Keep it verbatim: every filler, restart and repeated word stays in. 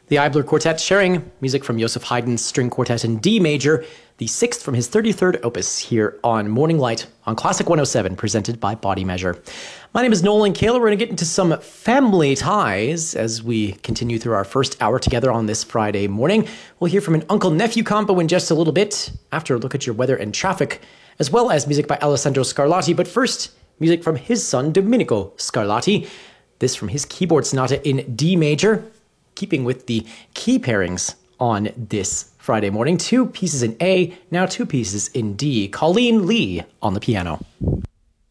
The Eibler Quartet sharing music from Joseph Haydn's String Quartet in D major, the sixth from his thirty-third opus here on Morning Light on Classic one oh seven, presented by Body Measure. My name is Nolan Kayla. We're going to get into some family ties as we continue through our first hour together on this Friday morning. We'll hear from an uncle-nephew combo in just a little bit after a look at your weather and traffic, as well as music by Alessandro Scarlatti. But first, music from his son, Domenico Scarlatti. This from his keyboard sonata in D major, keeping with the key pairings on this Friday morning. Two pieces in A, now two pieces in D. Colleen Lee on the piano.